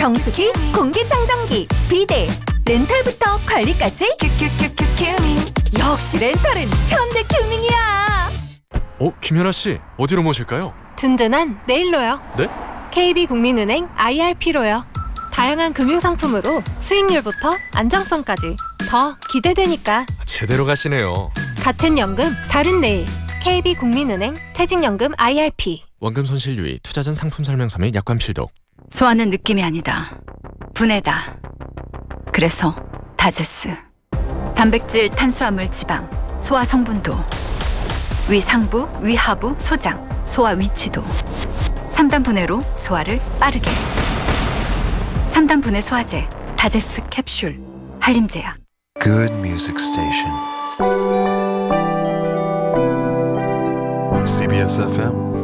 정수기, 공기청정기, 비데, 렌탈부터 관리까지 큐큐큐큐 큐밍. 역시 렌탈은 현대큐밍이야. 김연아 씨, 어디로 모실까요? 든든한 네일로요. 네? KB국민은행 IRP로요. 다양한 금융상품으로 수익률부터 안정성까지 더 기대되니까. 제대로 가시네요. 같은 연금, 다른 내일. KB국민은행 퇴직연금 IRP. 원금 손실 유의, 투자 전 상품 설명서 및 약관 필독. 소화는 느낌이 아니다. 분해다. 그래서 다제스. 단백질, 탄수화물, 지방, 소화 성분도, 위 상부, 위 하부, 소장, 소화 위치도. 3단 분해로 소화를 빠르게. 3단 분해 소화제, 다제스 캡슐, 한림제약. Good music station. CBS FM